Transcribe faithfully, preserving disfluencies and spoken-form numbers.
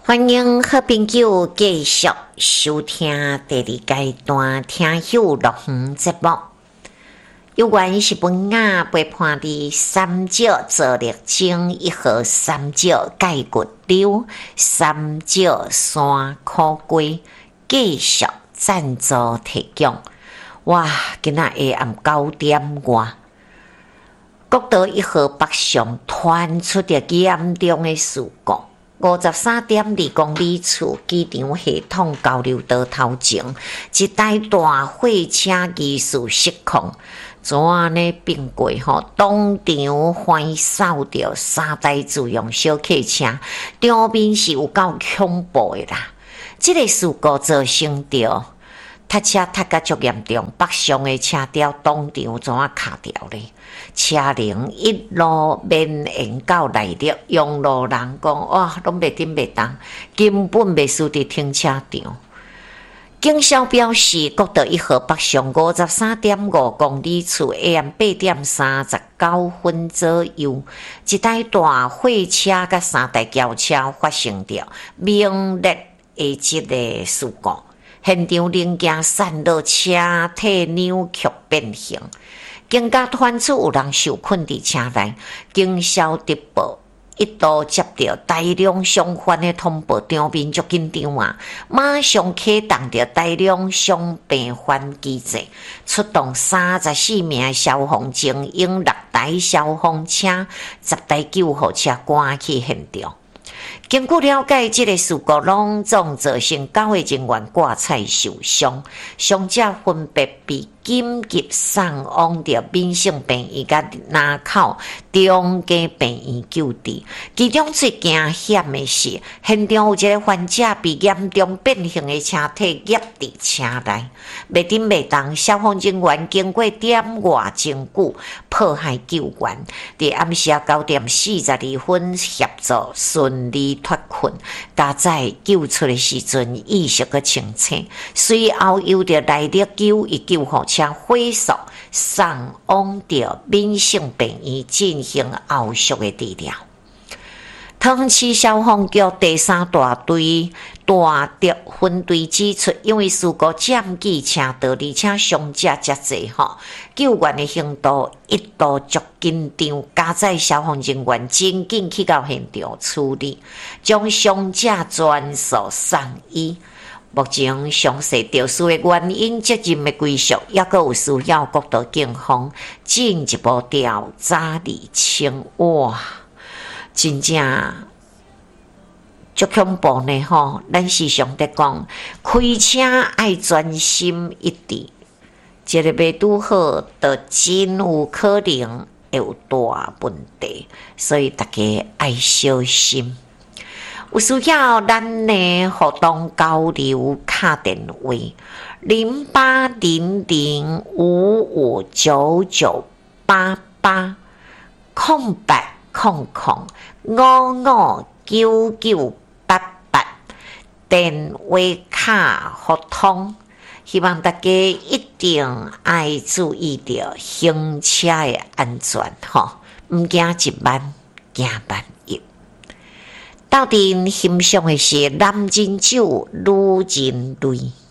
欢迎好朋友继续收听第二阶段听友录音节目。有关是本雅陪伴的三角做力精一号三角钙骨溜三角山苦龟继续赞助提供。哇，今仔下暗九点外，国道一号北上传出着严重的事故。五十三点二公里处机场系统交流道头前，一台大货车疑似失控，怎样呢？并过吼，当场翻扫着三台自用小客车，场面是有够恐怖的啦！这个事故造成着塞车塞甲足严重，北上的车条当场怎啊卡掉咧？车龄一路绵延到内陆，用路人讲哇，拢袂顶袂动，根本袂输伫停车场。警消表示，国道一号北上五十三点五公里处，下暗八点三十九分左右，一台大货车甲三台轿车发生着猛烈的即个事故。现场零件散落，车体扭曲变形。警家传出有人受困伫车内，警消直报一度接到大量伤患的通报，场面足紧张啊！马上启动着大量伤病患机制，出动三十四名消防精英、六台消防车、十台救护车赶去现场。经过了解，这个事故拢总造成九位人员挂彩受伤，伤者分别被紧急送往到民生病院甲南口中家病院救治。其中最惊险的是，现场有一个患者被严重变形的车体压伫车内，袂顶袂动。消防人员经过点外真久迫害救援，伫暗时九点四十二分协助顺利脱困，加载救出的时阵意识个清醒，随后由着内力救与救护车火速送往到民生病院进行后续的治疗。桃园市消防局第三大队大德分队指出，因为事故占据车道，而且伤者较济吼，救援的行动一度足紧张，加载消防人员紧紧去到现场处理，将伤者全数送医。目前详细肇事的原因、责任的归属，也阁有需要国道警方进一步调查厘清。哇，真正足恐怖呢！吼，咱时常在讲，开车爱专心一致，一个袂拄好，就真有可能会有大问题，所以大家爱小心。有需要咱的互动交流卡电话零八零零五五九九八八空白空空五五九九八八电话卡互通，希望大家一定爱注意着行车的安全吼，毋惊一万，惊万一。斗阵欣赏的是男人酒，女人泪。